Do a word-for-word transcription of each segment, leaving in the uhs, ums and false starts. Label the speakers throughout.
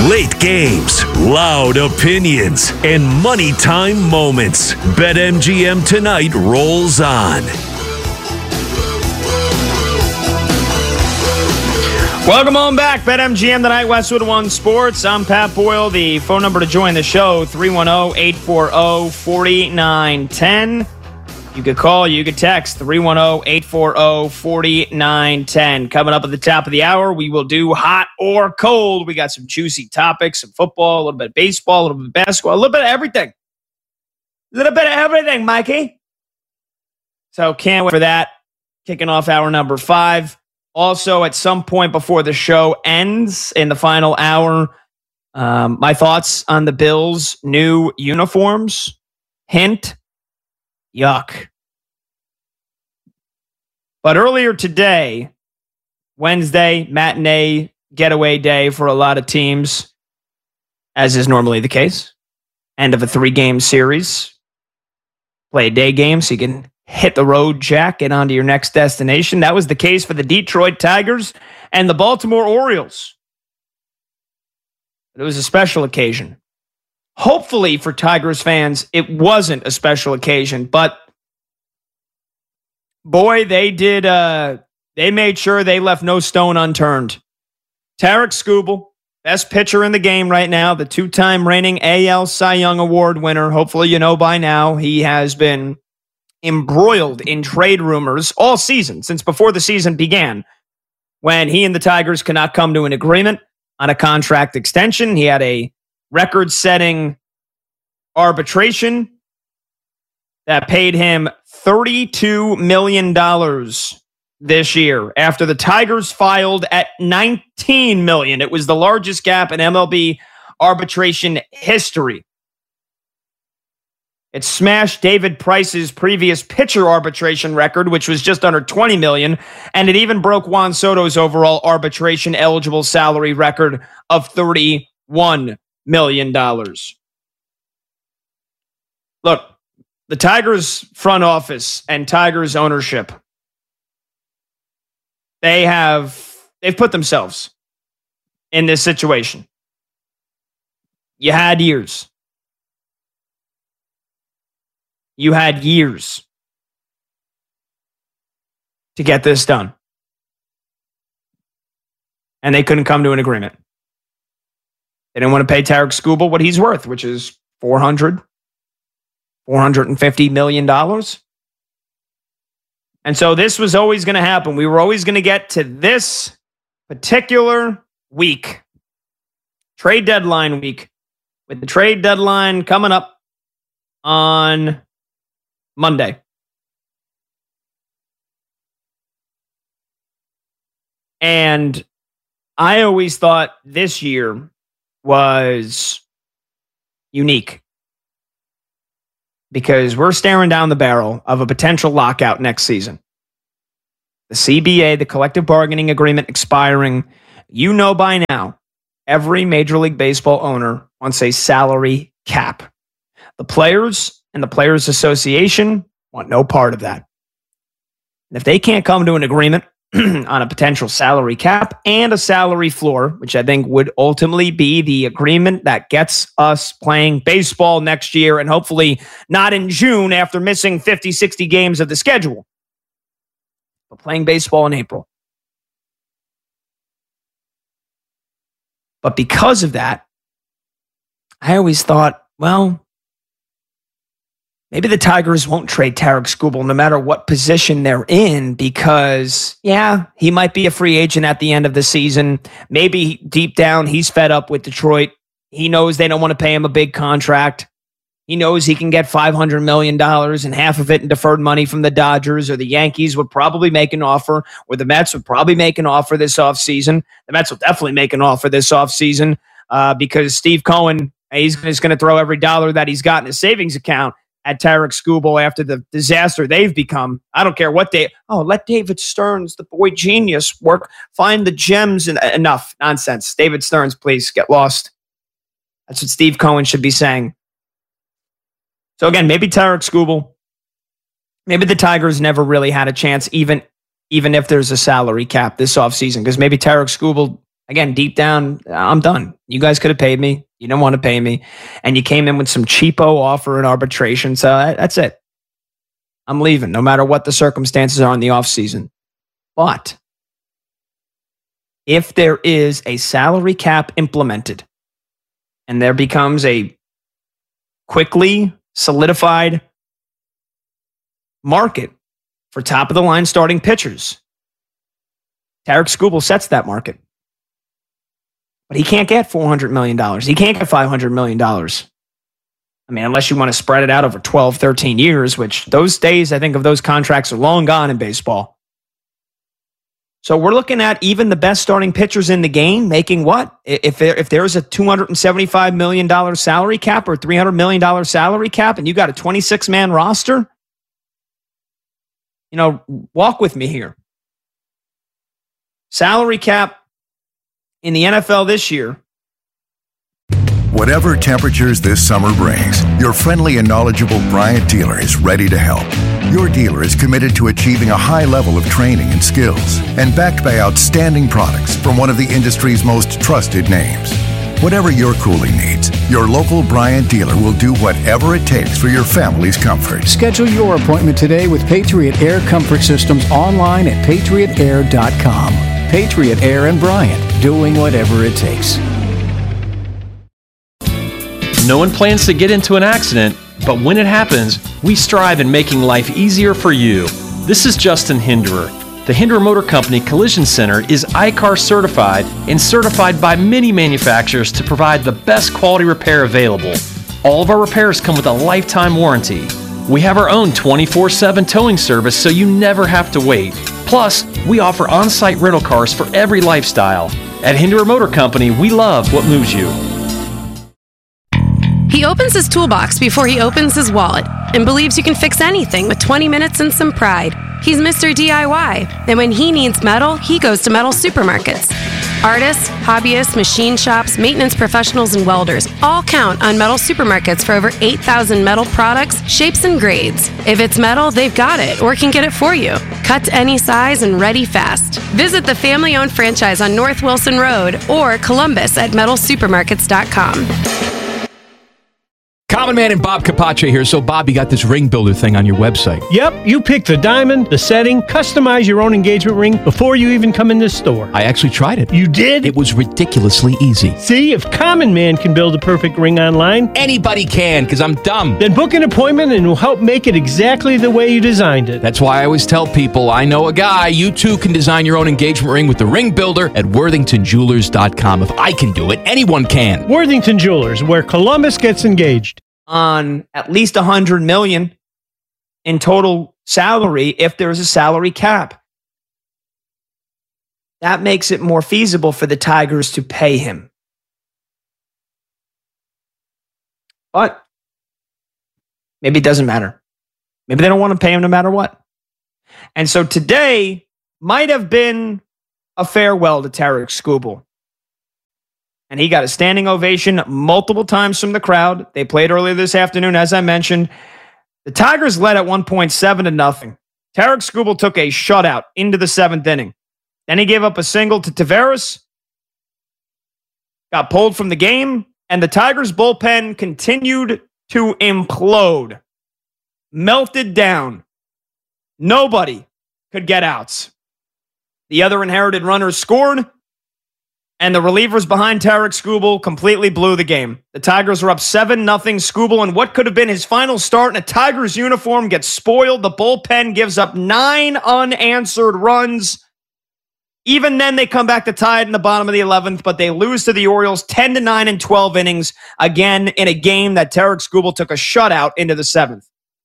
Speaker 1: Late games, loud opinions, and money time moments. BetMGM Tonight rolls on.
Speaker 2: Welcome on back. BetMGM Tonight, Westwood One Sports. I'm Pat Boyle. The phone number to join the show, three one zero, eight four zero, four nine one zero. You could call, you could text, three one zero, eight four zero, four nine one zero. Coming up at the top of the hour, we will do hot or cold. We got some juicy topics, some football, a little bit of baseball, a little bit of basketball, a little bit of everything. A little bit of everything, Mikey. So can't wait for that. Kicking off hour number five. Also, at some point before the show ends in the final hour, um, my thoughts on the Bills' new uniforms. Hint, yuck. But earlier today, Wednesday, matinee getaway day for a lot of teams, as is normally the case. End of a three-game series. Play a day game so you can hit the road, Jack, get onto your next destination. That was the case for the Detroit Tigers and the Baltimore Orioles. It was a special occasion. Hopefully for Tigers fans, it wasn't a special occasion, but boy, they did, uh, they made sure they left no stone unturned. Tarik Skubal, best pitcher in the game right now, the two-time reigning A L Cy Young Award winner. Hopefully you know by now he has been embroiled in trade rumors all season, since before the season began, when he and the Tigers could not come to an agreement on a contract extension. He had a record-setting arbitration that paid him thirty-two million dollars this year after the Tigers filed at nineteen million dollars. It was the largest gap in M L B arbitration history. It smashed David Price's previous pitcher arbitration record, which was just under twenty million dollars, and it even broke Juan Soto's overall arbitration eligible salary record of thirty-one million dollars. Look, the Tigers front office and Tigers ownership, they have they've put themselves in this situation. You had years. You had years to get this done. And they couldn't come to an agreement. They didn't want to pay Tarik Skubal what he's worth, which is four hundred, four hundred fifty million dollars. And so this was always going to happen. We were always going to get to this particular week, trade deadline week, with the trade deadline coming up on Monday. And I always thought this year was unique because we're staring down the barrel of a potential lockout next season. The C B A, the collective bargaining agreement, expiring. You know by now, every Major League Baseball owner wants a salary cap. The players and the Players Association want no part of that. And if they can't come to an agreement on a potential salary cap and a salary floor, which I think would ultimately be the agreement that gets us playing baseball next year and hopefully not in June after missing fifty, sixty games of the schedule, but playing baseball in April. But because of that, I always thought, well, maybe the Tigers won't trade Tarik Skubal no matter what position they're in because, yeah, he might be a free agent at the end of the season. Maybe deep down he's fed up with Detroit. He knows they don't want to pay him a big contract. He knows he can get five hundred million dollars and half of it in deferred money from the Dodgers, or the Yankees would probably make an offer, or the Mets would probably make an offer this offseason. The Mets will definitely make an offer this offseason uh, because Steve Cohen, he's just going to throw every dollar that he's got in his savings account at Tarik Skubal after the disaster they've become. I don't care what they... Oh, let David Stearns, the boy genius, work. Find the gems. And enough nonsense. David Stearns, please get lost. That's what Steve Cohen should be saying. So again, maybe Tarik Skubal. Maybe the Tigers never really had a chance, even, even if there's a salary cap this offseason. Because maybe Tarik Skubal, Again, deep down, I'm done. You guys could have paid me. You don't want to pay me. And you came in with some cheapo offer in arbitration. So that's it. I'm leaving, no matter what the circumstances are in the offseason. But if there is a salary cap implemented and there becomes a quickly solidified market for top-of-the-line starting pitchers, Tarik Skubal sets that market. But he can't get four hundred million dollars. He can't get five hundred million dollars. I mean, unless you want to spread it out over twelve, thirteen years, which those days, I think, of those contracts are long gone in baseball. So we're looking at even the best starting pitchers in the game making what? If there, if there's a two hundred seventy-five million dollars salary cap or three hundred million dollars salary cap and you got a twenty-six man roster, you know, walk with me here. Salary cap in the N F L this year.
Speaker 3: Whatever temperatures this summer brings, your friendly and knowledgeable Bryant dealer is ready to help. Your dealer is committed to achieving a high level of training and skills and backed by outstanding products from one of the industry's most trusted names. Whatever your cooling needs, your local Bryant dealer will do whatever it takes for your family's comfort.
Speaker 4: Schedule your appointment today with Patriot Air Comfort Systems online at patriot air dot com. Patriot Air and Bryant, doing whatever it takes.
Speaker 5: No one plans to get into an accident, but when it happens, we strive in making life easier for you. This is Justin Hinderer. The Hinderer Motor Company Collision Center is I C A R certified and certified by many manufacturers to provide the best quality repair available. All of our repairs come with a lifetime warranty. We have our own twenty-four seven towing service so you never have to wait. Plus, we offer on-site rental cars for every lifestyle. At Hinderer Motor Company, we love what moves you.
Speaker 6: He opens his toolbox before he opens his wallet and believes you can fix anything with twenty minutes and some pride. He's Mister D I Y, and when he needs metal, he goes to Metal Supermarkets. Artists, hobbyists, machine shops, maintenance professionals, and welders all count on Metal Supermarkets for over eight thousand metal products, shapes, and grades. If it's metal, they've got it or can get it for you. Cut to any size and ready fast. Visit the family-owned franchise on North Wilson Road or Columbus at metal supermarkets dot com.
Speaker 7: Common Man and Bob Capace here. So, Bob, you got this ring builder thing on your website.
Speaker 8: Yep, you pick the diamond, the setting, customize your own engagement ring before you even come in this store.
Speaker 7: I actually tried it.
Speaker 8: You did?
Speaker 7: It was ridiculously easy.
Speaker 8: See, if Common Man can build a perfect ring online,
Speaker 7: anybody can, because I'm dumb.
Speaker 8: Then book an appointment and we'll help make it exactly the way you designed it.
Speaker 7: That's why I always tell people, I know a guy. You too can design your own engagement ring with the ring builder at worthington jewelers dot com. If I can do it, anyone can.
Speaker 8: Worthington Jewelers, where Columbus gets engaged.
Speaker 2: On at least one hundred million dollars in total salary if there's a salary cap. That makes it more feasible for the Tigers to pay him. But maybe it doesn't matter. Maybe they don't want to pay him no matter what. And so today might have been a farewell to Tarik Skubal. And he got a standing ovation multiple times from the crowd. They played earlier this afternoon, as I mentioned. The Tigers led at one point seven to nothing. Tarik Skubal took a shutout into the seventh inning. Then he gave up a single to Taveras, got pulled from the game, and the Tigers bullpen continued to implode, melted down. Nobody could get outs. The other inherited runners scored, and the relievers behind Tarik Skubal completely blew the game. The Tigers were up seven nothing. Skubal, in what could have been his final start in a Tigers uniform, gets spoiled. The bullpen gives up nine unanswered runs. Even then, they come back to tie it in the bottom of the eleventh, but they lose to the Orioles ten to nine in twelve innings, again in a game that Tarik Skubal took a shutout into the seventh.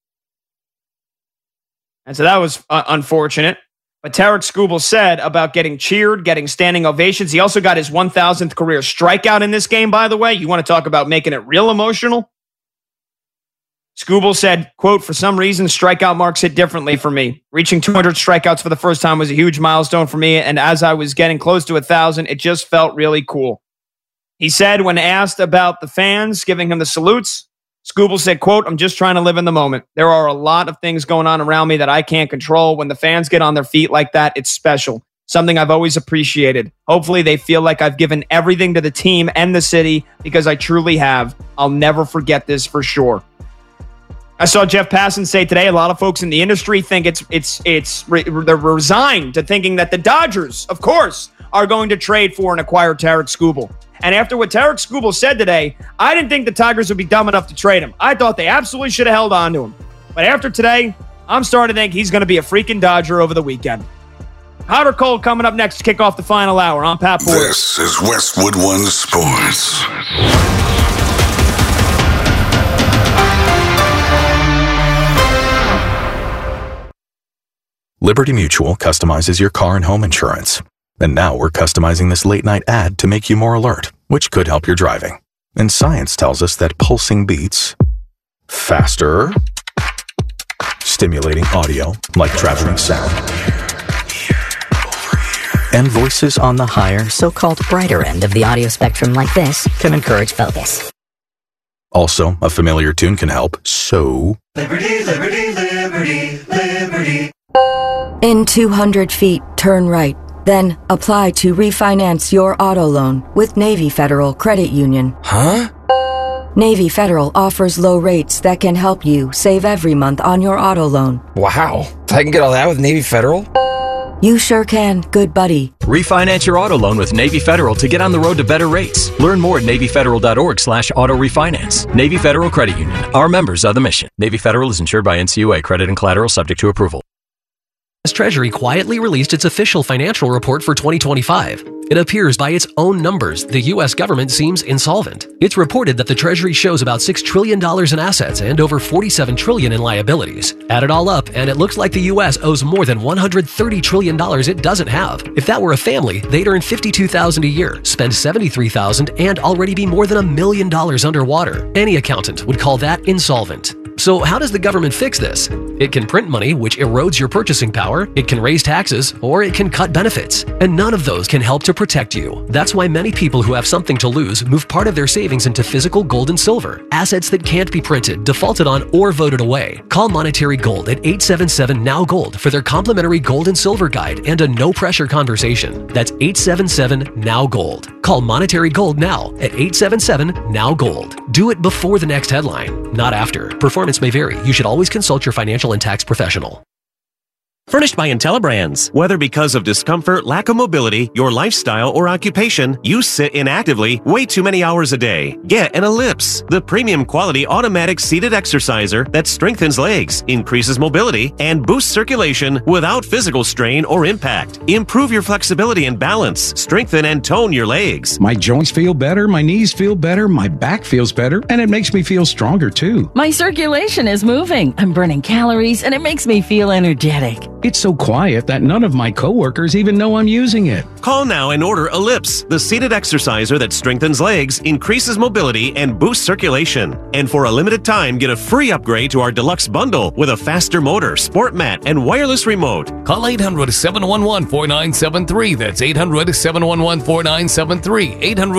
Speaker 2: And so that was uh, unfortunate. But Tarik Skubal said about getting cheered, getting standing ovations. He also got his one thousandth career strikeout in this game, by the way. You want to talk about making it real emotional? Skubal said, quote, "For some reason, strikeout marks hit differently for me. Reaching two hundred strikeouts for the first time was a huge milestone for me, and as I was getting close to one thousand, it just felt really cool." He said when asked about the fans giving him the salutes, Skubal said, quote, "I'm just trying to live in the moment. There are a lot of things going on around me that I can't control. When the fans get on their feet like that, it's special. something I've always appreciated. Hopefully they feel like I've given everything to the team and the city, because I truly have. I'll never forget this for sure. I saw Jeff Passan say today, a lot of folks in the industry think it's it's it's they're resigned to thinking that the Dodgers, of course, are going to trade for and acquire Tarik Skubal. And after what Tarik Skubal said today, I didn't think the Tigers would be dumb enough to trade him. I thought they absolutely should have held on to him. But after today, I'm starting to think he's going to be a freaking Dodger over the weekend. Hot or cold coming up next to kick off the final hour. I'm Pat Ford.
Speaker 9: This is Westwood One Sports.
Speaker 10: Liberty Mutual customizes your car and home insurance. And now we're customizing this late-night ad to make you more alert, which could help your driving. And science tells us that pulsing beats faster, stimulating audio like traveling sound, and voices on the higher,
Speaker 11: so-called brighter end of the audio spectrum like this can encourage focus.
Speaker 10: Also, a familiar tune can help, so...
Speaker 12: Liberty, liberty, liberty, liberty.
Speaker 13: In two hundred feet, turn right. Then apply to refinance your auto loan with Navy Federal Credit Union.
Speaker 12: Huh?
Speaker 13: Navy Federal offers low rates that can help you save every month on your auto loan.
Speaker 12: Wow. I can get all that with Navy Federal?
Speaker 13: You sure can, good buddy.
Speaker 5: Refinance your auto loan with Navy Federal to get on the road to better rates. Learn more at NavyFederal.org slash auto refinance. Navy Federal Credit Union. Our members are the mission. Navy Federal is insured by N C U A. Credit and collateral subject to approval.
Speaker 14: U S Treasury quietly released its official financial report for twenty twenty-five. It appears by its own numbers, the U S government seems insolvent. It's reported that the Treasury shows about six trillion dollars in assets and over forty-seven trillion dollars in liabilities. Add it all up, and it looks like the U S owes more than one hundred thirty trillion dollars it doesn't have. If that were a family, they'd earn fifty-two thousand dollars a year, spend seventy-three thousand dollars, and already be more than a million dollars underwater. Any accountant would call that insolvent. So how does the government fix this? It can print money, which erodes your purchasing power, it can raise taxes, or it can cut benefits. And none of those can help to protect you. That's why many people who have something to lose move part of their savings into physical gold and silver, assets that can't be printed, defaulted on, or voted away. Call Monetary Gold at eight seven seven, N O W Gold for their complimentary gold and silver guide and a no-pressure conversation. That's eight seven seven, N O W Gold. Call Monetary Gold now at eight seven seven, N O W Gold. Do it before the next headline, not after. Performance may vary. You should always consult your financial and tax professional.
Speaker 15: Furnished by IntelliBrands. Whether because of discomfort, lack of mobility, your lifestyle, or occupation, you sit inactively way too many hours a day. Get an Ellipse, the premium quality automatic seated exerciser that strengthens legs, increases mobility, and boosts circulation without physical strain or impact. Improve your flexibility and balance. Strengthen and tone your legs.
Speaker 16: My joints feel better, my knees feel better, my back feels better, and it makes me feel stronger too.
Speaker 17: My circulation is moving. I'm burning calories, and it makes me feel energetic.
Speaker 16: It's so quiet that none of my coworkers even know I'm using it.
Speaker 15: Call now and order Ellipse, the seated exerciser that strengthens legs, increases mobility, and boosts circulation. And for a limited time, get a free upgrade to our deluxe bundle with a faster motor, sport mat, and wireless remote.
Speaker 18: Call eight hundred, seven one one, four nine seven three. That's eight hundred, seven one one, four nine seven three. eight hundred